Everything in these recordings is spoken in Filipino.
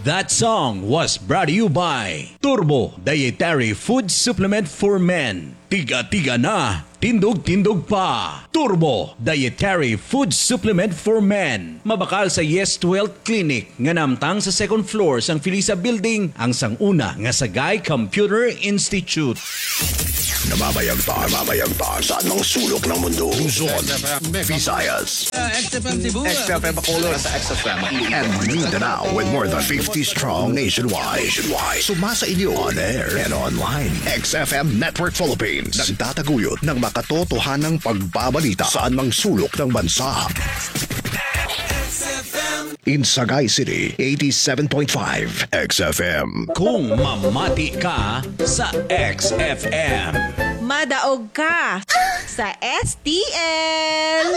That song was brought to you by Turbo Dietary Food Supplement for Men. Tiga-tiga na, tindog-tindog pa. Turbo Dietary Food Supplement for Men. Mabakal sa Yes to Health Clinic nga namtang sa second floor sang Felisa Building, ang sanguna nga Sagay Computer Institute. Namamayag pa sa anong sulok ng mundo. Luzon, Visayas, XFM Cebu, XFM Bacolod, sa XFM, and Mindanao with more than 50 strong nationwide. Sumasa inyo on air and online. XFM Network Philippines. Nagtataguyod ng makatotohanang pagbabalita sa anumang sulok ng bansa. In Sagay City, 87.5 XFM. Kung mamati ka sa XFM, Madaog ka sa STL.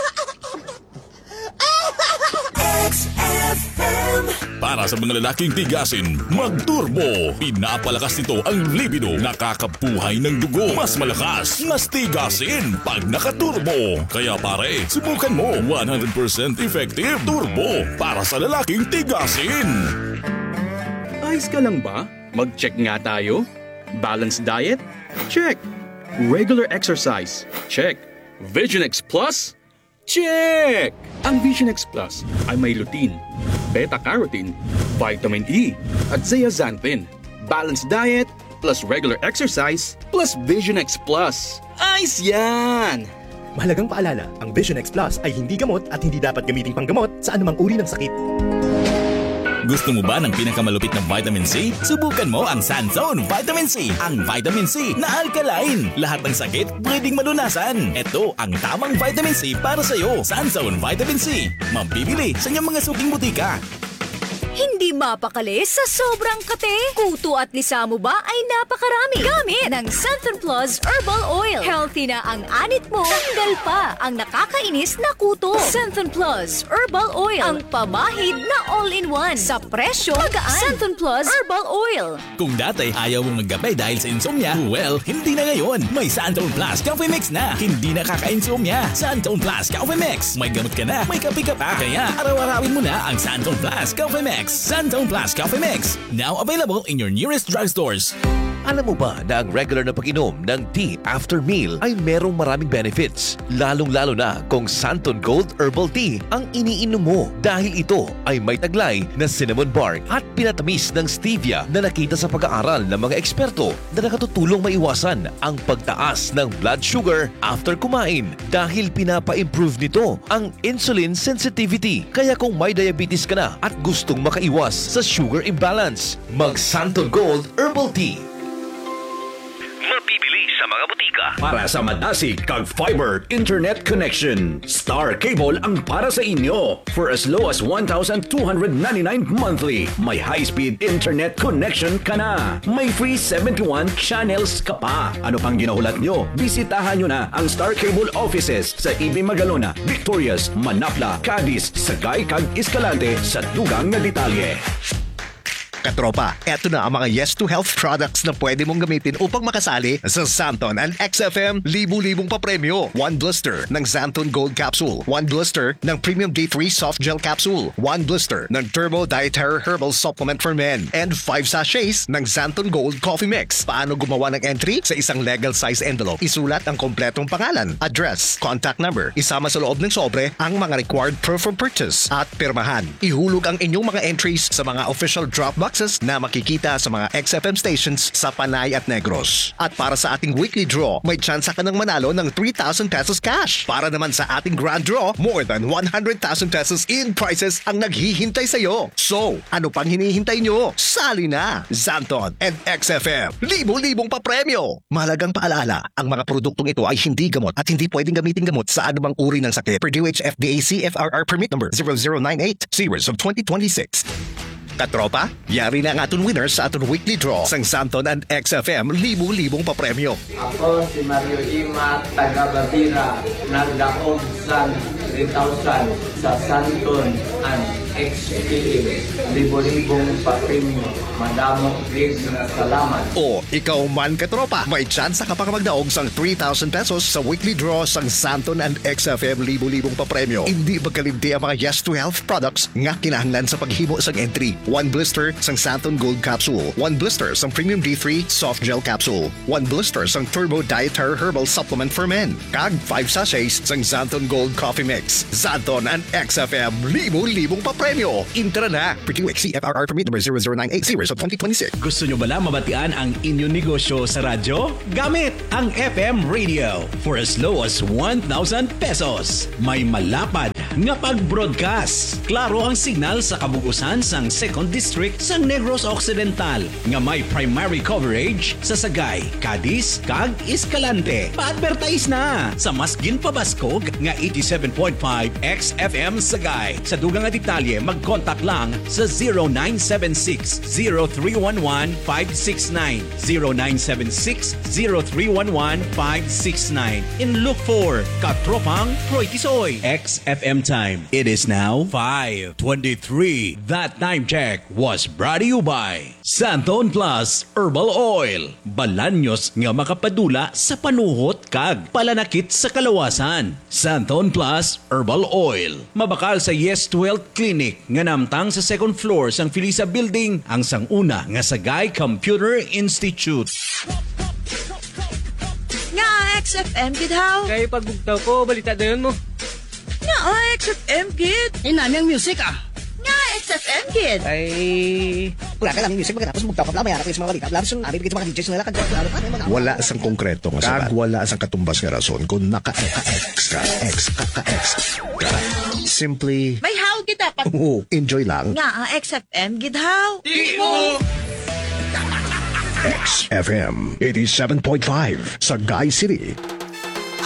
Para sa mga lalaking tigasin, mag-turbo. Pinapalakas nito ang libido, nakakabuhay ng dugo. Mas malakas, mas tigasin pag naka-turbo. Kaya pare, subukan mo. 100% effective turbo para sa lalaking tigasin. Ayos ka lang ba? Mag-check nga tayo. Balanced diet? Check. Regular exercise? Check. Vision X Plus? Check! Ang Vision X Plus ay may lutein, beta-carotene, vitamin E, at zeaxanthin. Balanced diet plus regular exercise plus Vision X Plus. Ayos yan! Mahalagang paalala, ang Vision X Plus ay hindi gamot at hindi dapat gamiting panggamot sa anumang uri ng sakit. Gusto mo ba ng pinakamalupit na vitamin C? Subukan mo ang Sunzone Vitamin C. Ang vitamin C na alkaline. Lahat ng sakit pwedeng malunasan. Ito ang tamang vitamin C para sa'yo. Sunzone Vitamin C. Mabibili sa inyong mga suking butika. Hindi mapakali sa sobrang kate. Kuto at lisa mo ba ay napakarami. Gamit ng Santon Plus Herbal Oil. Healthy na ang anit mo. Tanggal pa ang nakakainis na kuto. Santon Plus Herbal Oil. Ang pamahid na all-in-one. Sa presyo, magaan. Santon Plus Herbal Oil. Kung dati ayaw mong magkape dahil sa insomnia, well, hindi na ngayon. May Santon Plus Coffee Mix na. Hindi nakaka-insomnia. Santon Plus Coffee Mix. May gamot ka na, may kape ka pa. Kaya araw-arawin mo na ang Santon Plus Coffee Mix. Santon Plus Coffee Mix. Now available in your nearest drugstores. Alam mo ba na ang regular na pag-inom ng tea after meal ay merong maraming benefits? Lalong-lalo na kung Santon Gold Herbal Tea ang iniinom mo dahil ito ay may taglay na cinnamon bark at pinatamis ng stevia na nakita sa pag-aaral ng mga eksperto na nakatutulong maiwasan ang pagtaas ng blood sugar after kumain dahil pinapa-improve nito ang insulin sensitivity. Kaya kung may diabetes ka na at gustong makaiwas sa sugar imbalance, mag-Santon Gold Herbal Tea. Mabibili sa mga butika. para sa madasig kag fiber internet connection, Star Cable ang para sa inyo. For as low as 1,299 monthly, may high-speed internet connection ka na. May free 71 channels ka pa. Ano pang ginahulat nyo? Bisitahan nyo na ang Star Cable offices sa Ibi Magalona, Victorias, Manapla, Cadiz, Sagay kag Escalante sa dugang na detalye. Katropa, eto na ang mga Yes to Health products na pwede mong gamitin upang makasali sa Santon and XFM libu-libong papremyo. 1 blister ng Santon Gold Capsule, 1 blister ng Premium D3 Soft Gel Capsule, 1 blister ng Turbo Dietary Herbal Supplement for Men, and 5 sachets ng Santon Gold Coffee Mix. Paano gumawa ng entry? Sa isang legal size envelope, isulat ang kompletong pangalan, address, contact number, isama sa loob ng sobre ang mga required proof of purchase at pirmahan. Ihulog ang inyong mga entries sa mga official drop boxes na makikita sa mga XFM stations sa Panay at Negros. At para sa ating weekly draw, may tsansa ka ng manalo ng 3,000 pesos cash. Para naman sa ating grand draw, more than 100,000 pesos in prizes ang naghihintay sa iyo. So, ano pang hinihintay nyo? Sali na! Santon and XFM, libo-libong papremyo! Mahalagang paalala, ang mga produktong ito ay hindi gamot at hindi pwedeng gamitin gamot sa anumang uri ng sakit. Per DOH FDA CFRR Permit Number 0098, Series of 2026. Katropa, yari na ang aton winners sa aton weekly draw sang Santon and XFM libu-libong papremyo. Ako si Mario Ima, taga Babira, nagdaog sa 3,000 sa Santon and XTM. Libo-libong pa-premium. Madamo big na salamat. O ikaw man katropa, may chance ka pa magdaog sang 3,000 pesos sa weekly draw sang Santon and XFM libo-libong papremyo. Hindi magkalimti ang mga Yes to Health products nga kinahanglan sa paghimo sang entry. 1 blister sang Santon Gold Capsule, 1 blister sang Premium D3 Soft Gel Capsule, 1 blister sang Turbo Dietary Herbal Supplement for Men, kag 5 sachets sang Santon Gold Coffee Mix. Santon and XFM libo-libong papremyo. Intra na! Pretty Week CFRR permit number 00980 of 2026. Gusto nyo bala mabatian ang inyong negosyo sa radyo? Gamit ang FM Radio for as low as 1,000 pesos. May malapad nga pag-broadcast. Klaro ang signal sa kabugusan sang 2nd District sang Negros Occidental nga may primary coverage sa Sagay, Cadiz, kag Escalante. Pa-advertise na sa mas ginpabaskog nga 87.5 XFM Sagay. Sa dugang nga detalye, mag-contact lang sa 0976-0311-569, 0976-0311-569, and look for Katropang Troy Tisoy. XFM time. It is now 5:23. That time check was brought to you by Santon Plus Herbal Oil. Balanyos nga makapadula sa panuhot kag palanakit sa kalawasan. Santon Plus Herbal Oil. Mabakal sa Yes to Health Clinic nga namtang sa 2nd floor sang Felisa Building, ang sanguna nga Sagay Computer Institute. Nga XFM, kid how? Kaya pagbugtaw ko, balita na yun mo. Nga XFM, kid. Nami ang music Nga XFM, kid. Ay, Wala ka lang yung music magkatapos mugtaw ka mayara ko yung mga balita. Labs yung namin bigit mga DJs nila wala sang konkreto nga sabat. Kag wala sang katumbas nga rason kung naka-X ka. Simply, May how, kid dapat. enjoy lang. Nga XFM, kid how? XFM 87.5 Sagay City.